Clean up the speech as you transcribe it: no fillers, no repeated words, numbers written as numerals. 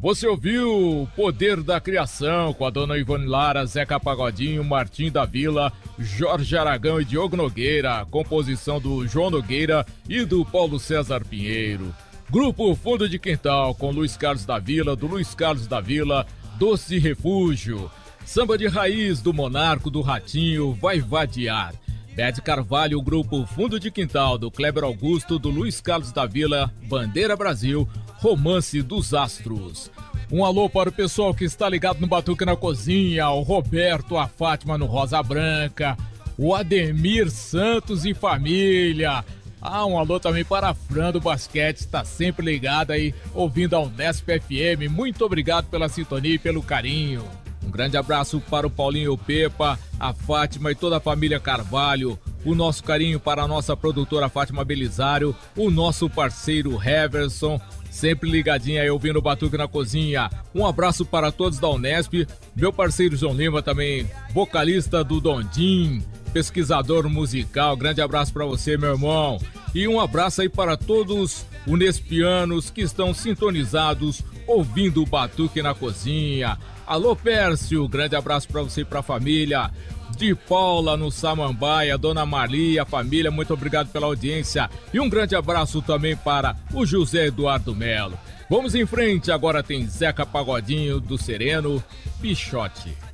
Você ouviu o Poder da Criação com a dona Ivone Lara, Zeca Pagodinho, Martim da Vila, Jorge Aragão e Diogo Nogueira, composição do João Nogueira e do Paulo César Pinheiro. Grupo Fundo de Quintal com Luiz Carlos da Vila, do Luiz Carlos da Vila, Doce Refúgio. Samba de Raiz do Monarco, do Ratinho, Vai Vadiar. Bete Carvalho, o Grupo Fundo de Quintal do Kleber Augusto, do Luiz Carlos da Vila, Bandeira Brasil, Romance dos Astros. Um alô para o pessoal que está ligado no Batuque na Cozinha, o Roberto, a Fátima no Rosa Branca, o Ademir Santos e família. Um alô também para a Fran do Basquete, está sempre ligada aí, ouvindo a Unesp FM. Muito obrigado pela sintonia e pelo carinho. Um grande abraço para o Paulinho Pepa, a Fátima e toda a família Carvalho. O nosso carinho para a nossa produtora Fátima Belisário, o nosso parceiro Heverson, sempre ligadinho aí ouvindo o Batuque na Cozinha. Um abraço para todos da Unesp, meu parceiro João Lima também, vocalista do Dondim, pesquisador musical. Grande abraço para você, meu irmão. E um abraço aí para todos unespianos que estão sintonizados ouvindo o Batuque na Cozinha. Alô, Pércio, grande abraço para você e para a família. De Paula no Samambaia, Dona Marli, a família, muito obrigado pela audiência. E um grande abraço também para o José Eduardo Melo. Vamos em frente, agora tem Zeca Pagodinho do Sereno, Pichote.